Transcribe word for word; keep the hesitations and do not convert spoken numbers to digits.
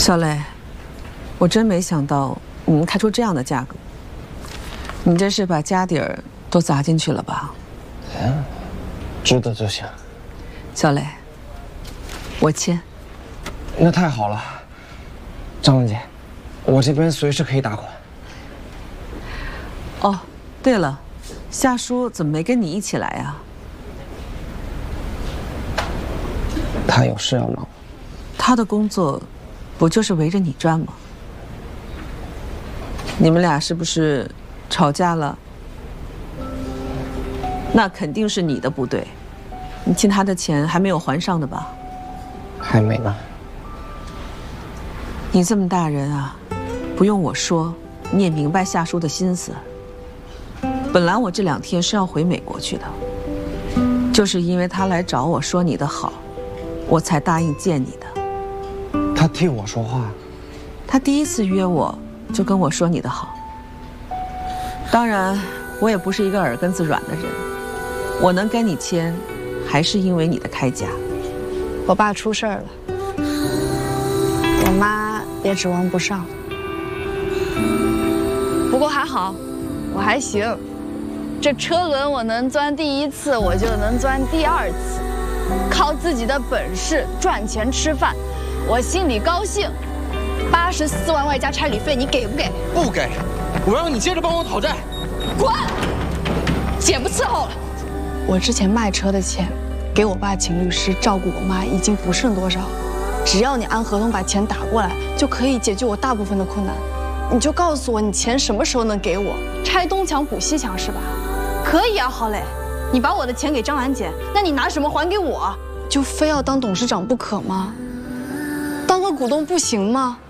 小磊，我真没想到你能开出这样的价格。你这是把家底儿都砸进去了吧？ 嗯，值得就行。 小磊，我签。 那太好了，张文姐，我这边随时可以打款。 哦，对了，夏叔怎么没跟你一起来呀？ 他有事要忙。 他的工作不就是围着你转吗？你们俩是不是吵架了？那肯定是你的不对，你欠他的钱还没有还上的吧？ 还没呢。 你这么大人啊，不用我说，你也明白夏叔的心思。本来我这两天是要回美国去的，就是因为他来找我说你的好，我才答应见你的。 他替我说话。 他第一次约我就跟我说你的好。当然，我也不是一个耳根子软的人，我能跟你签，还是因为你的开价。 我爸出事儿了，我妈也指望不上。不过还好，我还行。这车轮我能钻第一次，我就能钻第二次。靠自己的本事赚钱吃饭，我心里高兴。八十四万外加差旅费，你给不给？ 不给，我让你接着帮我讨债。 滚！姐不伺候了。我之前卖车的钱，给我爸请律师照顾我妈，已经不剩多少了。只要你按合同把钱打过来，就可以解决我大部分的困难。你就告诉我，你钱什么时候能给我？拆东墙补西墙是吧？可以啊，郝磊，你把我的钱给张兰姐，那你拿什么还给我？就非要当董事长不可吗？当个股东不行吗？